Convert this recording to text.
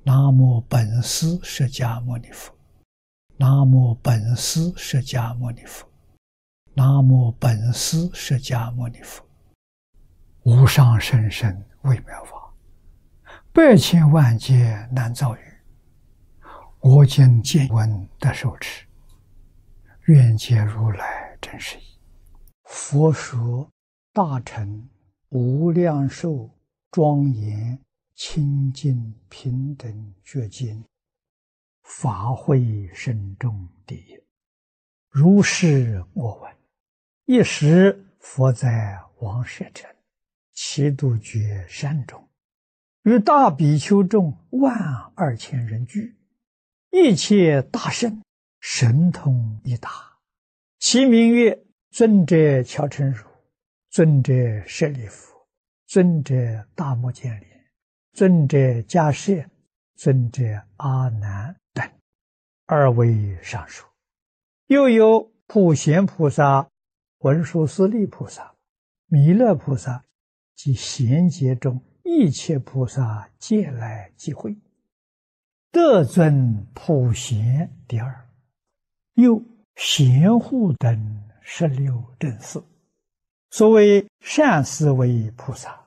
南无本师释迦牟尼佛，南无本师释迦牟尼佛，南无本师释迦牟尼佛。无上甚深微妙法，百千万劫难遭遇。我今见闻得受持，愿解如来真实义。佛说大乘无量寿庄严清净平等觉经，法会深重第一。如是我闻。一时佛在王舍城祇度觉山中，与大比丘众12000人聚，一切大圣神通一达，其名曰尊者乔陈如、尊者舍利弗、尊者大目犍连、尊者迦摄、尊者阿难等，2位上首。又有普贤菩萨、文殊师利菩萨、弥勒菩萨及贤劫中一切菩萨皆来集会，得尊普贤第2。又贤护等16正士，所谓善思维菩萨、